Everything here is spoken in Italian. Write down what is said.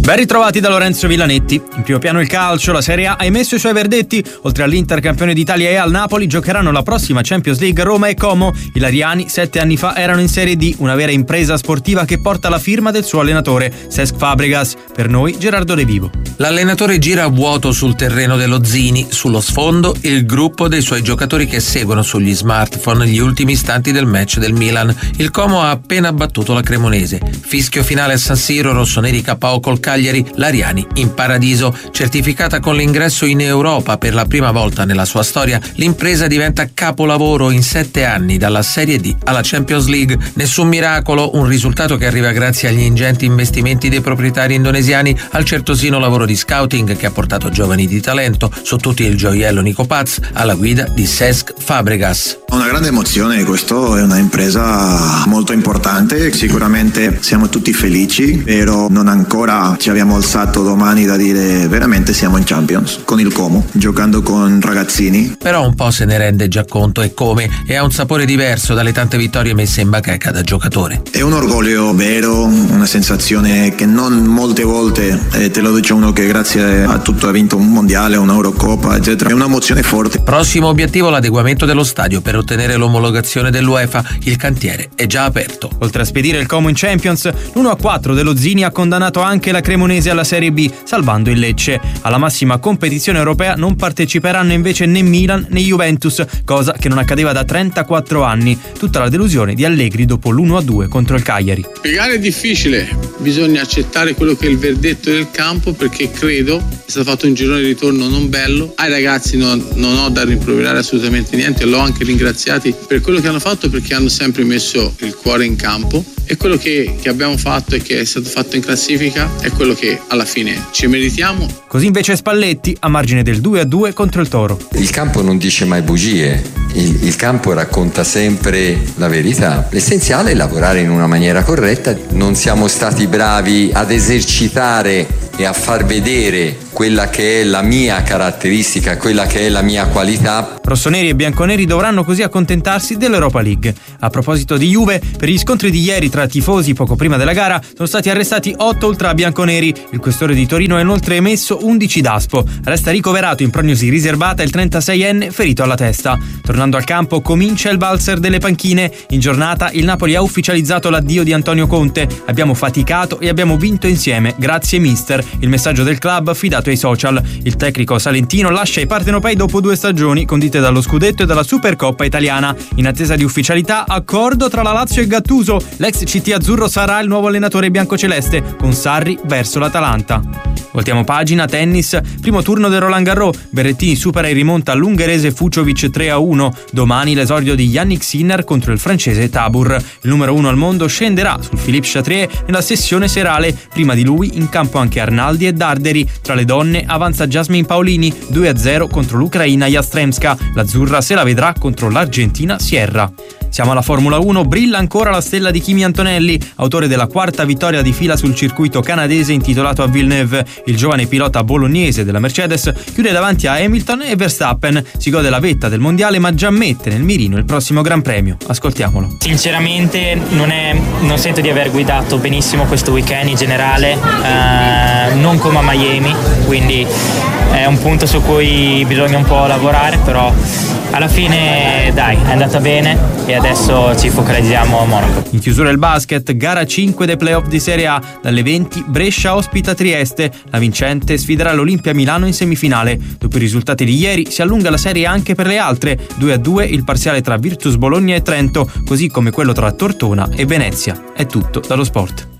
Ben ritrovati da Lorenzo Villanetti. In primo piano il calcio, la Serie A ha emesso i suoi verdetti. Oltre all'Inter campione d'Italia e al Napoli giocheranno la prossima Champions League Roma e Como. I lariani 7 anni fa erano in Serie D, una vera impresa sportiva che porta la firma del suo allenatore, Cesc Fabregas. Per noi Gerardo De Vivo. L'allenatore gira a vuoto sul terreno dello Zini, sullo sfondo il gruppo dei suoi giocatori che seguono sugli smartphone gli ultimi istanti del match del Milan. Il Como ha appena battuto la Cremonese. Fischio finale a San Siro, rossoneri KO col Cagliari, lariani in paradiso. Certificata con l'ingresso in Europa per la prima volta nella sua storia, l'impresa diventa capolavoro in 7 anni, dalla Serie D alla Champions League. Nessun miracolo, un risultato che arriva grazie agli ingenti investimenti dei proprietari indonesiani, al certosino lavoro di scouting che ha portato giovani di talento, su tutti il gioiello Nico Paz, alla guida di Cesc Fabregas. Una grande emozione, questo è una impresa molto importante, sicuramente siamo tutti felici, però non ancora ci abbiamo alzato domani da dire veramente siamo in Champions con il Como, giocando con ragazzini. Però un po' se ne rende già conto e come, e ha un sapore diverso dalle tante vittorie messe in bacheca da giocatore. È un orgoglio vero, una sensazione che non molte volte, te lo dice uno che grazie a tutto ha vinto un mondiale, un'Eurocoppa eccetera, è un'emozione forte. Prossimo obiettivo l'adeguamento dello stadio per ottenere l'omologazione dell'UEFA, il cantiere è già aperto. Oltre a spedire il Como in Champions, l'1-4 dello Zini ha condannato anche la Cremonese alla Serie B, salvando il Lecce. Alla massima competizione europea non parteciperanno invece né Milan né Juventus, cosa che non accadeva da 34 anni. Tutta la delusione di Allegri dopo l'1-2 contro il Cagliari. Spiegare è difficile, bisogna accettare quello che è il verdetto del campo, perché credo è stato fatto un girone di ritorno non bello. Ai ragazzi non ho da rimproverare assolutamente niente, l'ho anche ringraziati per quello che hanno fatto, perché hanno sempre messo il cuore in campo, e quello che abbiamo fatto e che è stato fatto in classifica è quello che alla fine ci meritiamo. Così invece Spalletti a margine del 2-2 contro il Toro. Il campo non dice mai bugie, il campo racconta sempre la verità. L'essenziale è lavorare in una maniera corretta. Non siamo stati bravi ad esercitare e a far vedere quella che è la mia caratteristica, quella che è la mia qualità. Rossoneri e bianconeri dovranno così accontentarsi dell'Europa League. A proposito di Juve, per gli scontri di ieri tra tifosi poco prima della gara sono stati arrestati 8 ultra bianconeri. Il questore di Torino ha inoltre emesso 11 daspo. Resta ricoverato in prognosi riservata il 36enne ferito alla testa. Tornando al campo, comincia il valzer delle panchine. In giornata il Napoli ha ufficializzato l'addio di Antonio Conte. Abbiamo faticato e abbiamo vinto insieme. Grazie mister. Il messaggio del club affidato ai social. Il tecnico salentino lascia i partenopei dopo 2 stagioni condite dallo scudetto e dalla Supercoppa italiana. In attesa di ufficialità, accordo tra la Lazio e Gattuso. L'ex CT azzurro sarà il nuovo allenatore biancoceleste, con Sarri verso l'Atalanta. Voltiamo pagina, tennis, primo turno del Roland Garros. Berrettini supera e rimonta l'ungherese Fuciovic 3-1. Domani l'esordio di Yannick Sinner contro il francese Tabur. Il numero 1 al mondo scenderà sul Philippe Chatrier nella sessione serale. Prima di lui in campo anche Arnaldi e Darderi. Tra le donne avanza Jasmine Paolini 2-0 contro l'Ucraina Jastremska. L'azzurra se la vedrà contro l'Argentina Sierra. Siamo alla Formula 1, brilla ancora la stella di Kimi Antonelli, autore della 4ª vittoria di fila sul circuito canadese intitolato a Villeneuve. Il giovane pilota bolognese della Mercedes chiude davanti a Hamilton e Verstappen, si gode la vetta del mondiale ma già mette nel mirino il prossimo Gran Premio. Ascoltiamolo. Sinceramente non sento di aver guidato benissimo questo weekend in generale, non come a Miami, quindi è un punto su cui bisogna un po' lavorare, però alla fine dai, è andata bene e adesso ci focalizziamo a Monaco. In chiusura il basket, gara 5 dei playoff di Serie A. Dalle 20 Brescia ospita Trieste. La vincente sfiderà l'Olimpia Milano in semifinale. Dopo i risultati di ieri si allunga la serie anche per le altre. 2-2 il parziale tra Virtus Bologna e Trento, così come quello tra Tortona e Venezia. È tutto dallo sport.